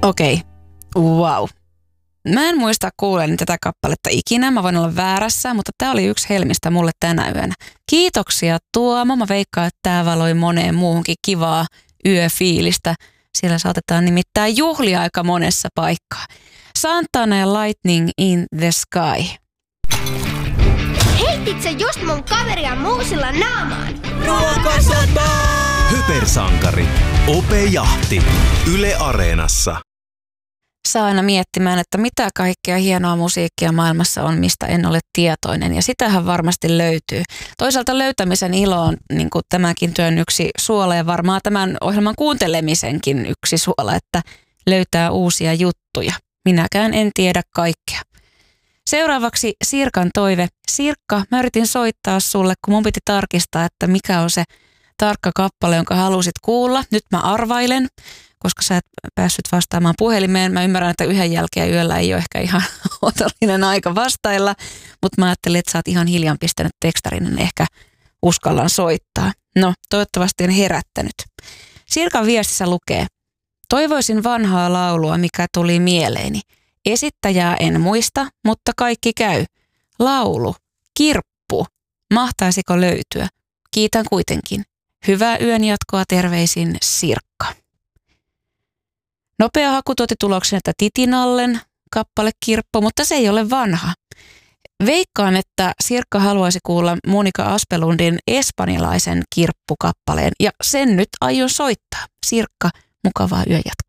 Okei. Wow. Mä en muista kuulleeni tätä kappaletta ikinä, mä voin olla väärässä, mutta tää oli yksi helmistä mulle tänä yönä. Kiitoksia Tuomo, mä veikkaan, että tää valoi moneen muuhunkin kivaa yöfiilistä. Siellä saatetaan nimittäin juhlia aika monessa paikkaa. Santana ja Lightning in the Sky. Heitit sä just mun kaveria muusilla naamaan? Ruokasota! Hypersankari. Ope Jahti. Yle Areenassa. Saa aina miettimään, että mitä kaikkea hienoa musiikkia maailmassa on, mistä en ole tietoinen. Ja sitähän varmasti löytyy. Toisaalta löytämisen ilo on niin kuin tämänkin työn yksi suola ja varmaan tämän ohjelman kuuntelemisenkin yksi suola, että löytää uusia juttuja. Minäkään en tiedä kaikkea. Seuraavaksi Sirkan toive. Sirkka, mä yritin soittaa sulle, kun mun piti tarkistaa, että mikä on se tarkka kappale, jonka halusit kuulla. Nyt mä arvailen, koska sä et päässyt vastaamaan puhelimeen. Mä ymmärrän, että yhden jälkeen yöllä ei ole ehkä ihan otollinen aika vastailla, mutta mä ajattelin, että sä oot ihan hiljan pistänyt tekstarin, niin ehkä uskallan soittaa. No, toivottavasti en herättänyt. Sirkan viestissä lukee: toivoisin vanhaa laulua, mikä tuli mieleeni. Esittäjää en muista, mutta kaikki käy. Laulu, kirppu. Mahtaisiko löytyä? Kiitän kuitenkin. Hyvää yön jatkoa, terveisin Sirkka. Nopea haku tuoti tuloksen, että Titinallen kappale Kirppu, mutta se ei ole vanha. Veikkaan, että Sirkka haluaisi kuulla Monika Aspelundin espanjalaisen kirppukappaleen ja sen nyt aion soittaa. Sirkka, mukavaa yönjatkoa.